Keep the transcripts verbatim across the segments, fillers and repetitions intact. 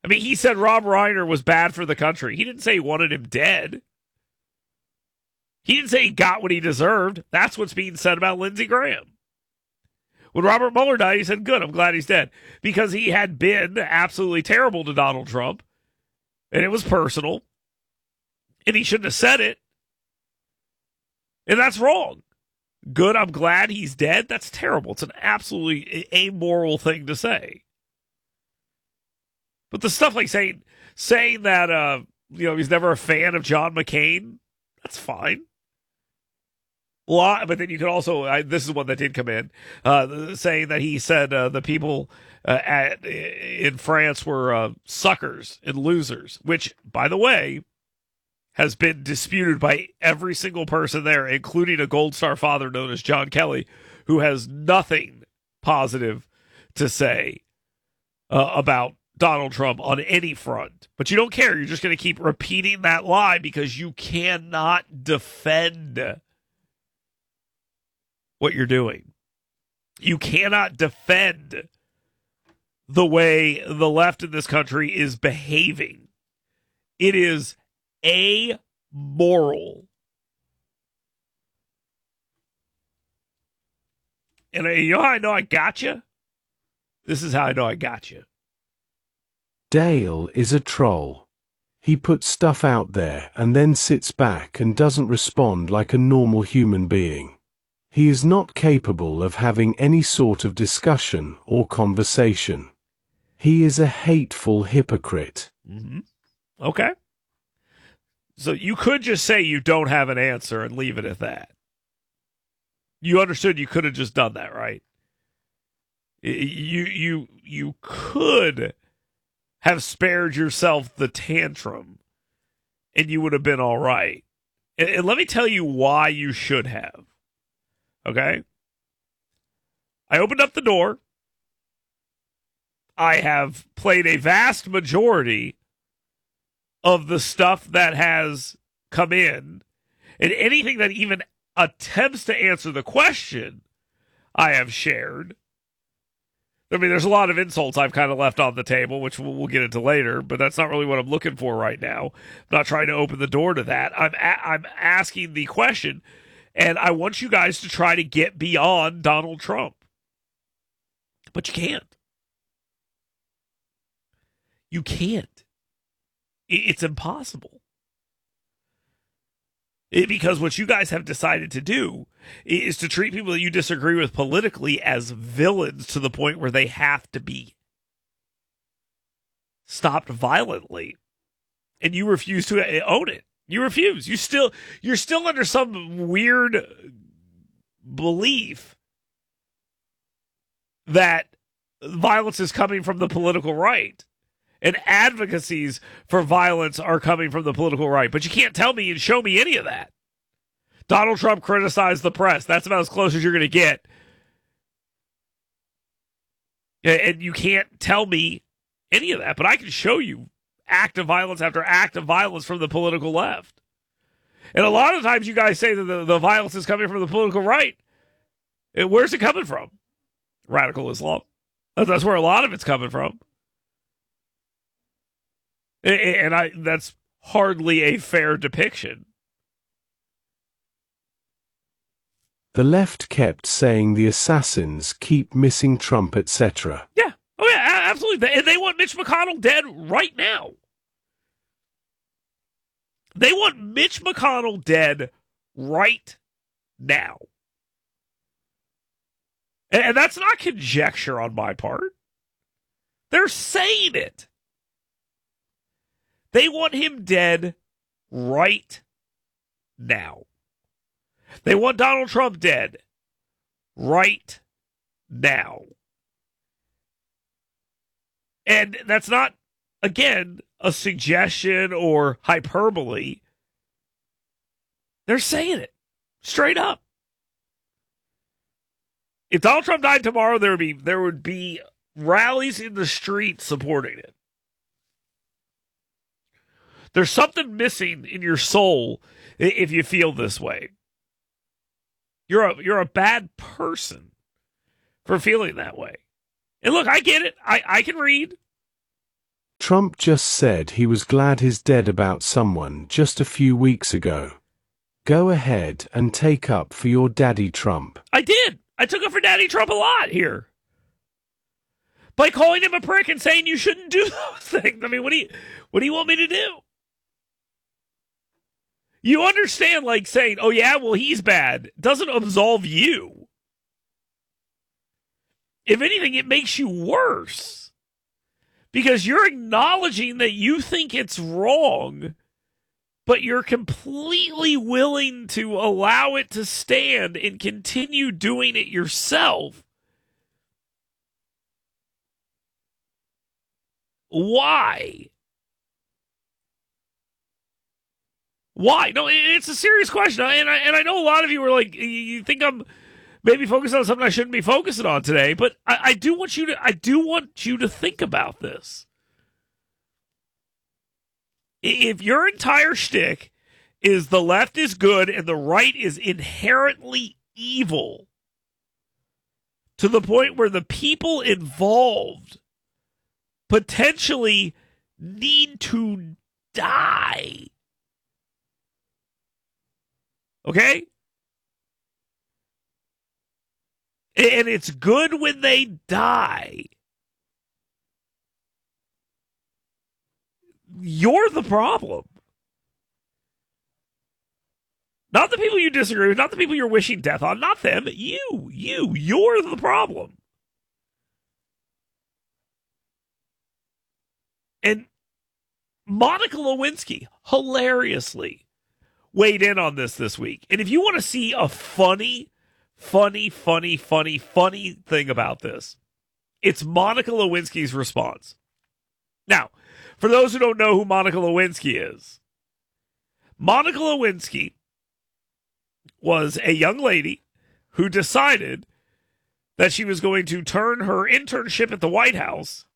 I mean, he said Rob Reiner was bad for the country. He didn't say he wanted him dead. He didn't say he got what he deserved. That's what's being said about Lindsey Graham. When Robert Mueller died, he said, good, I'm glad he's dead. Because he had been absolutely terrible to Donald Trump. And it was personal. And he shouldn't have said it. And that's wrong. Good, I'm glad he's dead. That's terrible. It's an absolutely amoral thing to say. But the stuff like saying saying that uh, you know, he's never a fan of John McCain, that's fine. Well, but then you could also, I, this is one that did come in, uh, saying that he said uh, the people uh, at, in France were uh, suckers and losers, which, by the way, has been disputed by every single person there, including a Gold Star father known as John Kelly, who has nothing positive to say uh, about Donald Trump on any front. But you don't care. You're just going to keep repeating that lie because you cannot defend what you're doing. You cannot defend the way the left in this country is behaving. It is amoral. And you know how I know I got you? This is how I know I got you. Dale is a troll. He puts stuff out there and then sits back and doesn't respond like a normal human being. He is not capable of having any sort of discussion or conversation. He is a hateful hypocrite. Mm-hmm. Okay. So you could just say you don't have an answer and leave it at that. You understood you could have just done that, right? You you you could have spared yourself the tantrum and you would have been all right. And, and let me tell you why you should have. Okay? I opened up the door. I have played a vast majority of the stuff that has come in. And anything that even attempts to answer the question, I have shared. I mean, there's a lot of insults I've kind of left on the table, which we'll, we'll get into later, but that's not really what I'm looking for right now. I'm not trying to open the door to that. I'm a- I'm asking the question, and I want you guys to try to get beyond Donald Trump. But you can't. You can't. It's impossible. It, because what you guys have decided to do is to treat people that you disagree with politically as villains to the point where they have to be stopped violently. And you refuse to own it. You refuse. You still, you're still under some weird belief that violence is coming from the political right. And advocacies for violence are coming from the political right. But you can't tell me and show me any of that. Donald Trump criticized the press. That's about as close as you're going to get. And you can't tell me any of that. But I can show you act of violence after act of violence from the political left. And a lot of times you guys say that the, the violence is coming from the political right. And where's it coming from? Radical Islam. That's where a lot of it's coming from. And I that's hardly a fair depiction. The left kept saying the assassins keep missing Trump, et cetera. Yeah. Oh, yeah, absolutely. And they want Mitch McConnell dead right now. They want Mitch McConnell dead right now. And that's not conjecture on my part. They're saying it. They want him dead right now. They want Donald Trump dead right now. And that's not, again, a suggestion or hyperbole. They're saying it straight up. If Donald Trump died tomorrow, there would be there would be rallies in the streets supporting it. There's something missing in your soul if you feel this way. You're a you're a bad person for feeling that way. And look, I get it. I, I can read. Trump just said he was glad he's dead about someone just a few weeks ago. Go ahead and take up for your daddy Trump. I did. I took up for Daddy Trump a lot here. By calling him a prick and saying you shouldn't do those things. I mean, what do you, what do you want me to do? You understand, like, saying, oh, yeah, well, he's bad, doesn't absolve you. If anything, it makes you worse. Because you're acknowledging that you think it's wrong, but you're completely willing to allow it to stand and continue doing it yourself. Why? Why? No, it's a serious question. And I, and I know a lot of you are like, you think I'm maybe focused on something I shouldn't be focusing on today, but I, I do want you to, I do want you to think about this. If your entire shtick is the left is good and the right is inherently evil to the point where the people involved potentially need to die, okay? And it's good when they die. You're the problem. Not the people you disagree with, not the people you're wishing death on, not them. You, you, you're the problem. And Monica Lewinsky hilariously weighed in on this this week. And if you want to see a funny, funny, funny, funny, funny thing about this, it's Monica Lewinsky's response. Now, for those who don't know who Monica Lewinsky is, Monica Lewinsky was a young lady who decided that she was going to turn her internship at the White House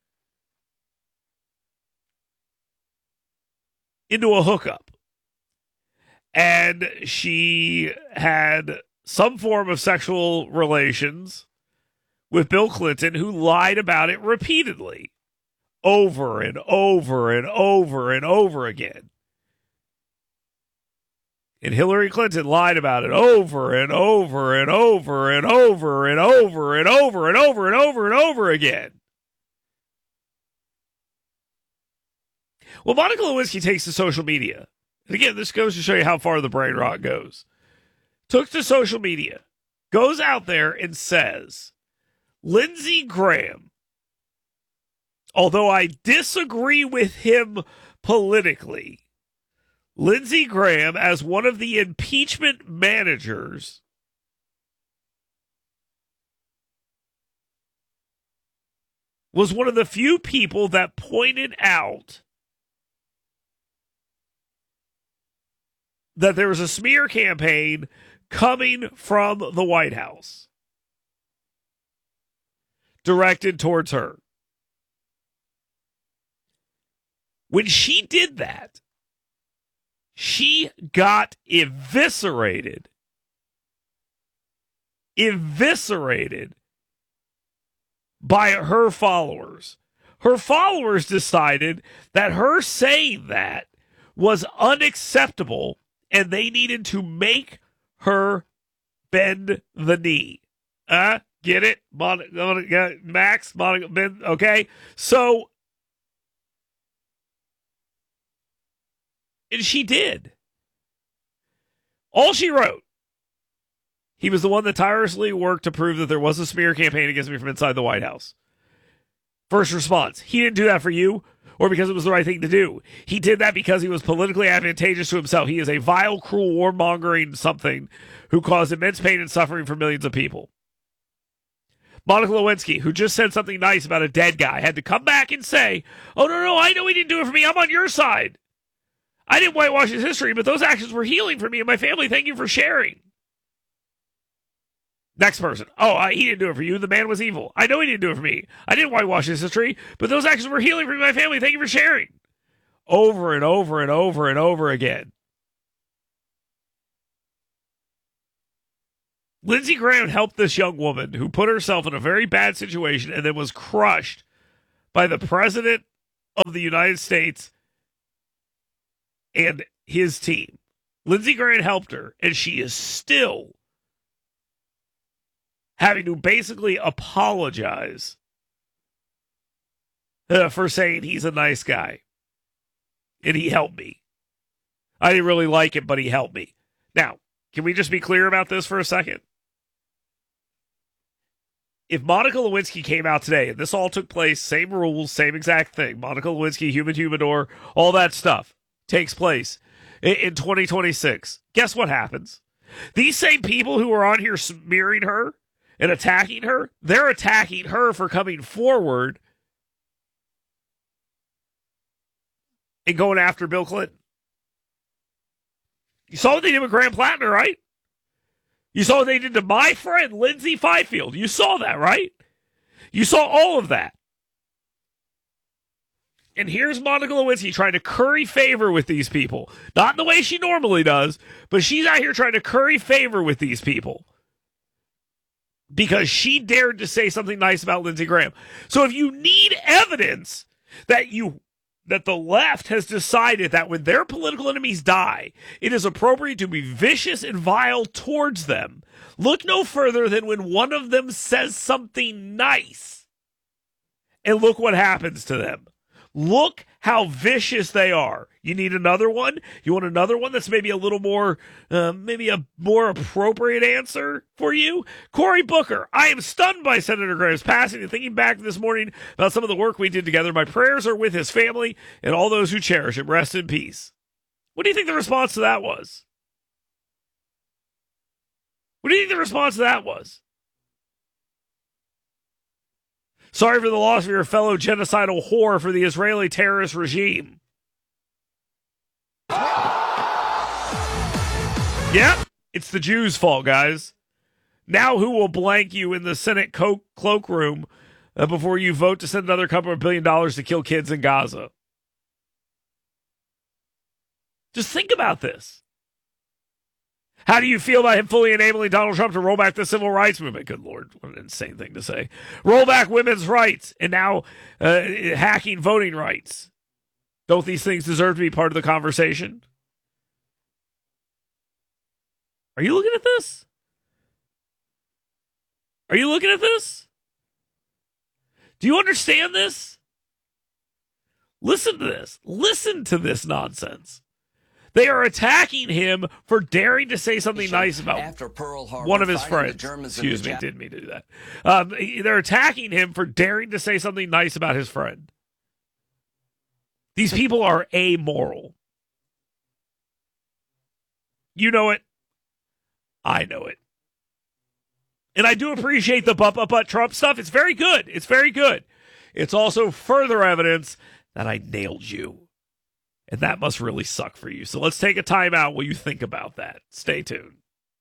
into a hookup. And she had some form of sexual relations with Bill Clinton, who lied about it repeatedly, over and over and over and over again. And Hillary Clinton lied about it over and over and over and over and over and over and over and over and over again. Well, Monica Lewinsky takes to social media. And again, this goes to show you how far the brain rot goes. Took to social media, goes out there and says, Lindsey Graham, although I disagree with him politically, Lindsey Graham, as one of the impeachment managers, was one of the few people that pointed out that there was a smear campaign coming from the White House directed towards her. When she did that, she got eviscerated. Eviscerated by her followers. Her followers decided that her saying that was unacceptable and they needed to make her bend the knee. Uh, get it? Monica, Max, Monica, bend, okay? So, and she did. All she wrote, he was the one that tirelessly worked to prove that there was a smear campaign against me from inside the White House. First response, he didn't do that for you or because it was the right thing to do. He did that because he was politically advantageous to himself. He is a vile, cruel, warmongering something who caused immense pain and suffering for millions of people. Monica Lewinsky, who just said something nice about a dead guy, had to come back and say, oh, no, no, I know he didn't do it for me. I'm on your side. I didn't whitewash his history, but those actions were healing for me and my family. Thank you for sharing. Next person. Oh, uh, he didn't do it for you. The man was evil. I know he didn't do it for me. I didn't whitewash his history, but those actions were healing for me and my family. Thank you for sharing. Over and over and over and over again. Lindsey Graham helped this young woman who put herself in a very bad situation and then was crushed by the president of the United States and his team. Lindsey Graham helped her, and she is still having to basically apologize uh, for saying he's a nice guy. And he helped me. I didn't really like it, but he helped me. Now, can we just be clear about this for a second? If Monica Lewinsky came out today, and this all took place, same rules, same exact thing, Monica Lewinsky, human humidor, all that stuff takes place in, in twenty twenty-six, guess what happens? These same people who are on here smearing her and attacking her, they're attacking her for coming forward and going after Bill Clinton. You saw what they did with Graham Plattner, right? You saw what they did to my friend, Lindsay Fifield. You saw that, right? You saw all of that. And here's Monica Lewinsky trying to curry favor with these people. Not in the way she normally does, but she's out here trying to curry favor with these people. Because she dared to say something nice about Lindsey Graham. So if you need evidence that you that the left has decided that when their political enemies die, it is appropriate to be vicious and vile towards them, look no further than when one of them says something nice. And look what happens to them. Look how vicious they are. You need another one? You want another one that's maybe a little more, uh, maybe a more appropriate answer for you? Cory Booker, I am stunned by Senator Graham's passing and thinking back this morning about some of the work we did together. My prayers are with his family and all those who cherish him. Rest in peace. What do you think the response to that was? What do you think the response to that was? Sorry for the loss of your fellow genocidal whore for the Israeli terrorist regime. Yep, it's the Jews' fault, guys. Now who will blank you in the Senate co- cloakroom uh, before you vote to send another couple of billion dollars to kill kids in Gaza? Just think about this. How do you feel about him fully enabling Donald Trump to roll back the civil rights movement? Good Lord, what an insane thing to say. Roll back women's rights and now uh, hacking voting rights. Don't these things deserve to be part of the conversation? Are you looking at this? Are you looking at this? Do you understand this? Listen to this. Listen to this nonsense. They are attacking him for daring to say something nice about After Pearl Harbor, one of his friends. Excuse me, Jap- didn't mean to do that. Um, they're attacking him for daring to say something nice about his friend. These people are amoral. You know it. I know it. And I do appreciate the butt, butt, butt Trump stuff. It's very good. It's very good. It's also further evidence that I nailed you. And that must really suck for you. So let's take a time out while you think about that. Stay tuned.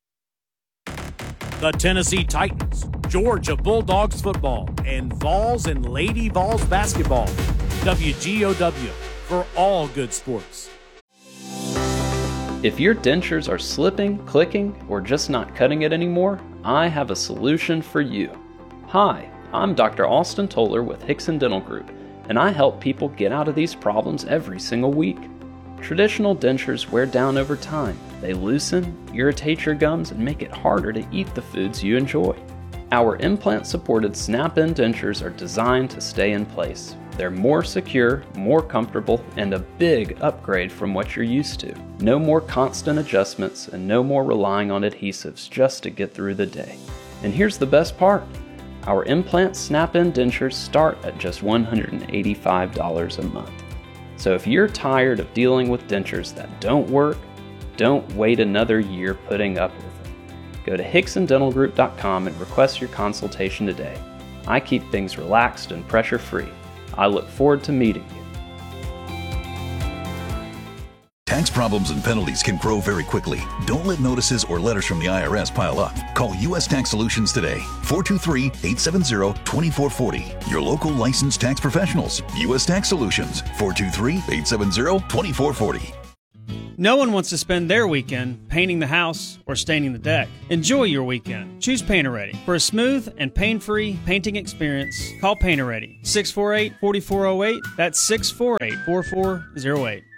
The Tennessee Titans, Georgia Bulldogs football, and Vols and Lady Vols basketball. W G O W for all good sports. If your dentures are slipping, clicking, or just not cutting it anymore, I have a solution for you. Hi, I'm Doctor Austin Toller with Hickson Dental Group, and I help people get out of these problems every single week. Traditional dentures wear down over time. They loosen, irritate your gums, and make it harder to eat the foods you enjoy. Our implant-supported snap-in dentures are designed to stay in place. They're more secure, more comfortable, and a big upgrade from what you're used to. No more constant adjustments and no more relying on adhesives just to get through the day. And here's the best part. Our implant snap-in dentures start at just one hundred eighty-five dollars a month. So if you're tired of dealing with dentures that don't work, don't wait another year putting up with them. Go to Hickson Dental Group dot com and request your consultation today. I keep things relaxed and pressure-free. I look forward to meeting you. Tax problems and penalties can grow very quickly. Don't let notices or letters from the I R S pile up. Call U S Tax Solutions today. four two three, eight seven zero, two four four zero. Your local licensed tax professionals. U S Tax Solutions. four two three, eight seven zero, two four four zero. No one wants to spend their weekend painting the house or staining the deck. Enjoy your weekend. Choose Painter Ready. For a smooth and pain-free painting experience, call Painter Ready. six four eight, four four zero eight. That's six four eight, four four zero eight.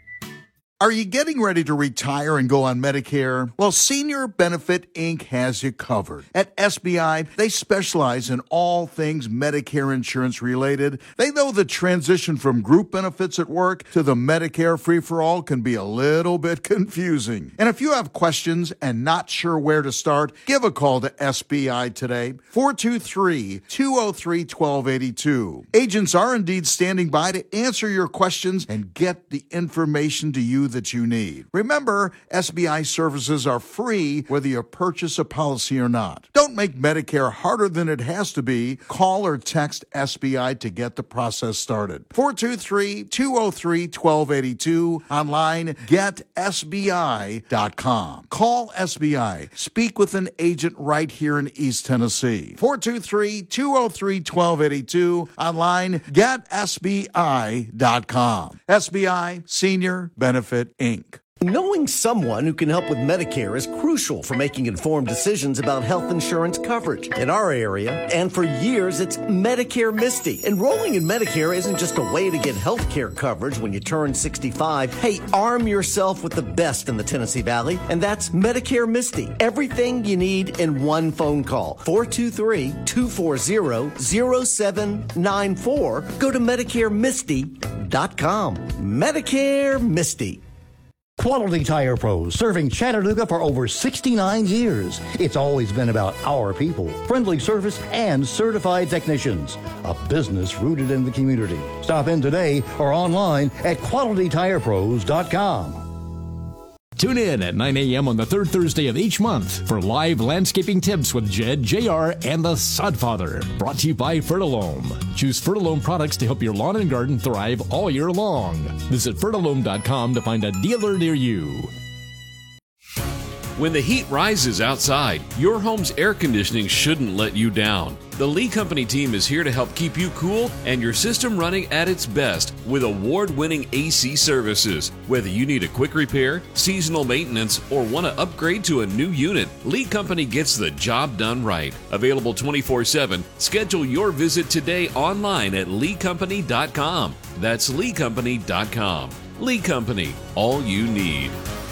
Are you getting ready to retire and go on Medicare? Well, Senior Benefit Incorporated has you covered. At S B I, they specialize in all things Medicare insurance related. They know the transition from group benefits at work to the Medicare free-for-all can be a little bit confusing. And if you have questions and not sure where to start, give a call to S B I today, four two three, two oh three, one two eight two. Agents are indeed standing by to answer your questions and get the information to you that you need. Remember, S B I services are free whether you purchase a policy or not. Don't make Medicare harder than it has to be. Call or text S B I to get the process started. four two three, two oh three, one two eight two. Online, get S B I dot com. Call S B I. Speak with an agent right here in East Tennessee. four two three, two oh three, one two eight two. Online, get S B I dot com. S B I, Senior Benefit Incorporated. Knowing someone who can help with Medicare is crucial for making informed decisions about health insurance coverage. In our area, and for years, it's Medicare Misty. Enrolling in Medicare isn't just a way to get health care coverage when you turn sixty-five. Hey, arm yourself with the best in the Tennessee Valley, and that's Medicare Misty. Everything you need in one phone call. four two three, two four zero, zero seven nine four. Go to Medicare Misty dot com. Medicare Misty. Quality Tire Pros, serving Chattanooga for over sixty-nine years. It's always been about our people, friendly service, and certified technicians. A business rooted in the community. Stop in today or online at quality tire pros dot com. Tune in at nine a.m. on the third Thursday of each month for live landscaping tips with Jed, J R, and the Sodfather. Brought to you by Fertilome. Choose Fertilome products to help your lawn and garden thrive all year long. Visit fertilome dot com to find a dealer near you. When the heat rises outside, your home's air conditioning shouldn't let you down. The Lee Company team is here to help keep you cool and your system running at its best with award-winning A C services. Whether you need a quick repair, seasonal maintenance, or want to upgrade to a new unit, Lee Company gets the job done right. Available twenty-four seven, schedule your visit today online at lee company dot com. That's lee company dot com. Lee Company, all you need.